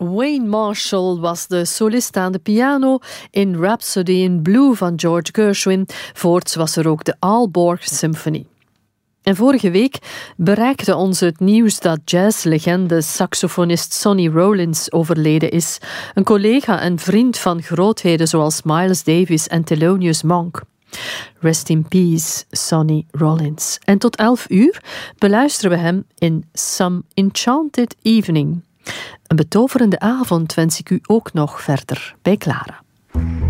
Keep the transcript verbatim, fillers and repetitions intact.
Wayne Marshall was de solist aan de piano in Rhapsody in Blue van George Gershwin. Voorts was er ook de Aalborg Symphony. En vorige week bereikte ons het nieuws dat jazzlegende saxofonist Sonny Rollins overleden is. Een collega en vriend van grootheden zoals Miles Davis en Thelonious Monk. Rest in peace, Sonny Rollins. En tot elf uur beluisteren we hem in Some Enchanted Evening. Een betoverende avond wens ik u ook nog verder bij Clara.